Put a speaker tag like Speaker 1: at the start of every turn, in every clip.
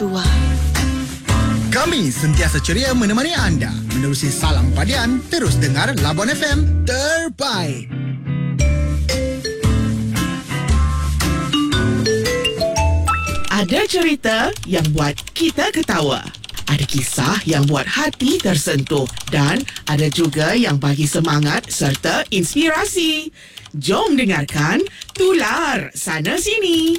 Speaker 1: Syua.
Speaker 2: Kami sentiasa ceria menemani anda menerusi Salam Padian. Terus dengar Labuan FM terbaik.
Speaker 3: Ada cerita yang buat kita ketawa. Ada kisah yang buat hati tersentuh. Dan ada juga yang bagi semangat serta inspirasi. Jom dengarkan Tular Sana Sini.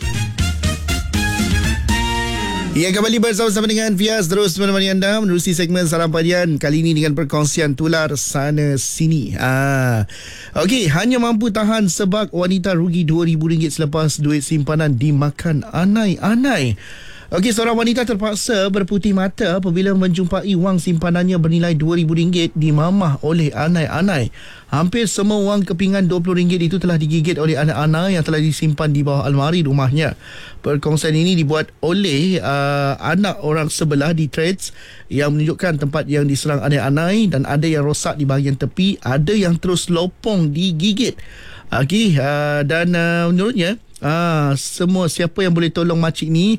Speaker 4: Ya, kembali bersama-sama dengan Fiaz terus menemani anda menerusi segmen Salam Padian. Kali ini dengan perkongsian Tular Sana Sini. Okey, hanya mampu tahan sebab wanita rugi RM2,000 selepas duit simpanan dimakan anai-anai. Okey, seorang wanita terpaksa berputih mata apabila menjumpai wang simpanannya bernilai RM2,000 dimamah oleh anai-anai. Hampir semua wang kepingan RM20 itu telah digigit oleh anak-anak yang telah disimpan di bawah almari rumahnya. Perkongsian ini dibuat oleh anak orang sebelah di Threads yang menunjukkan tempat yang diserang anai-anai dan ada yang rosak di bahagian tepi, ada yang terus lopong digigit. Okey, dan menurutnya semua siapa yang boleh tolong makcik ni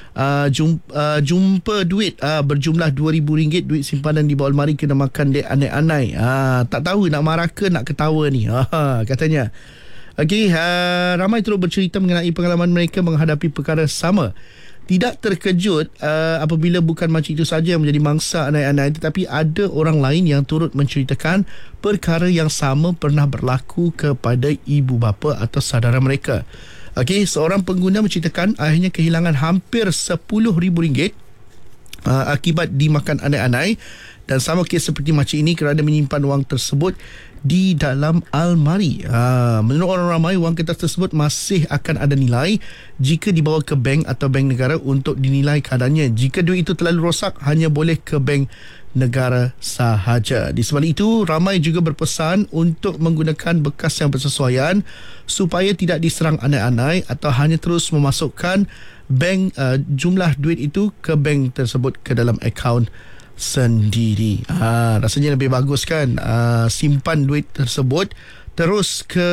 Speaker 4: jumpa duit berjumlah RM2,000 duit simpanan di bawah almari kena makan dek anai-anai. Tak tahu nak marah ke nak ketawa ni, katanya. Okey, ramai turut bercerita mengenai pengalaman mereka menghadapi perkara sama. Tidak terkejut apabila bukan makcik itu saja yang menjadi mangsa anai-anai, tetapi ada orang lain yang turut menceritakan perkara yang sama pernah berlaku kepada ibu bapa atau saudara mereka. Okey, seorang pengguna menceritakan ayahnya kehilangan hampir RM10,000 akibat dimakan anai-anai, dan sama kes seperti makcik ini kerana menyimpan wang tersebut di dalam almari. Menurut orang ramai, wang kertas tersebut masih akan ada nilai jika dibawa ke bank atau bank negara untuk dinilai keadaannya. Jika duit itu terlalu rosak, hanya boleh ke bank negara sahaja. Di sebalik itu, ramai juga berpesan untuk menggunakan bekas yang bersesuaian supaya tidak diserang anai-anai atau hanya terus memasukkan bank jumlah duit itu ke bank tersebut ke dalam akaun sendiri. Rasanya lebih bagus kan, simpan duit tersebut terus ke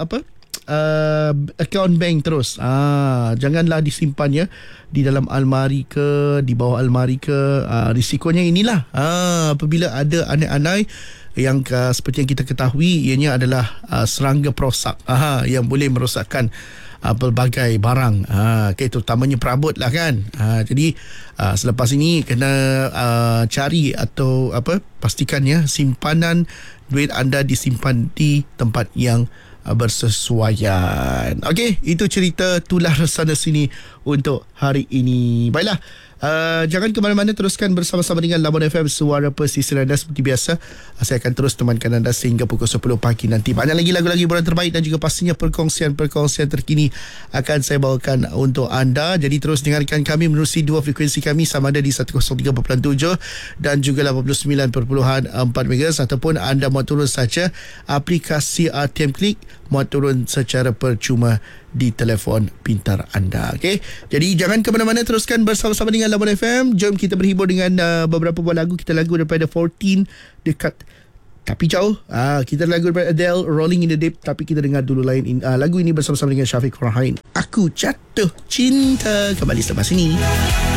Speaker 4: akaun bank terus. Janganlah disimpannya di dalam almari ke di bawah almari ke. Risikonya inilah, apabila ada anai-anai yang seperti yang kita ketahui, ianya adalah serangga perosak yang boleh merosakkan pelbagai barang, terutamanya perabot lah kan. Jadi selepas ini kena cari atau pastikan ya simpanan duit anda disimpan di tempat yang bersesuaian. Okey, itu cerita Tular Sana Sini untuk hari ini. Baiklah, jangan ke mana-mana, teruskan bersama-sama dengan Labuan FM, suara pesisir anda. Seperti biasa, saya akan terus temankan anda sehingga pukul 10 pagi nanti. Banyak lagi lagu-lagu hiburan terbaik dan juga pastinya perkongsian-perkongsian terkini akan saya bawakan untuk anda. Jadi terus dengarkan kami menerusi dua frekuensi kami, sama ada di 103.7 dan juga 89.4 MHz, ataupun anda mahu turun saja aplikasi RTM Klik, mahu turun secara percuma di telefon pintar anda. Okey, jadi jangan ke mana-mana, teruskan bersama-sama dengan Labuan FM. Jom kita berhibur dengan beberapa buah lagu. Kita lagu daripada 14 Dekat Tapi Jauh. Kita lagu daripada Adele, Rolling in the Deep. Tapi kita dengar dulu lagu ini bersama-sama dengan Syafiq Farhain, Aku Jatuh Cinta. Kembali selepas ini.